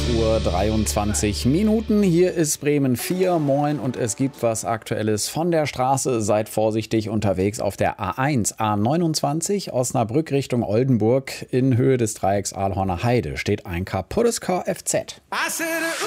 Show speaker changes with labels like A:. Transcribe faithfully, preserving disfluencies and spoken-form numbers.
A: Uhr dreiundzwanzig Minuten. Hier ist Bremen vier. Moin, und es gibt was Aktuelles von der Straße. Seid vorsichtig unterwegs auf der A eins, A neunundzwanzig, Osnabrück Richtung Oldenburg. In Höhe des Dreiecks Aalhorner Heide steht ein kaputtes Kfz.